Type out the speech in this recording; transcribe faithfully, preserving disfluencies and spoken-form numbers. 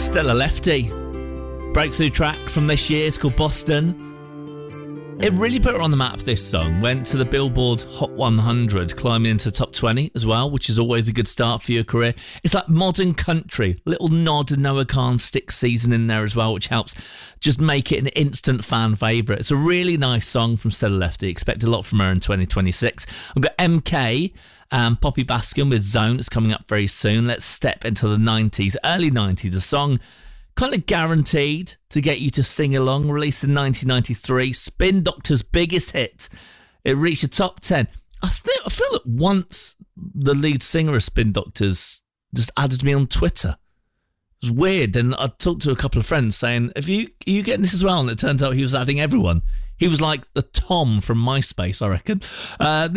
Stella Lefty. Breakthrough track from this year. It's called Boston. It really put her on the map, this song. Went to the Billboard Hot one hundred, climbing into the top twenty as well, which is always a good start for your career. It's like modern country. Little nod and Noah Khan Stick Season in there as well, which helps just make it an instant fan favourite. It's a really nice song from Stella Lefty. Expect a lot from her in twenty twenty-six. I've got M K and Poppy Baskin with Zone. It's coming up very soon. Let's step into the nineties, early nineties. A song kind of guaranteed to get you to sing along. Released in nineteen ninety-three, Spin Doctor's biggest hit. It reached the top ten. I, think, I feel that once the lead singer of Spin Doctors just added me on Twitter. It was weird. And I talked to a couple of friends saying, "Have you, are you getting this as well?" And it turns out he was adding everyone. He was like the Tom from MySpace, I reckon. Uh,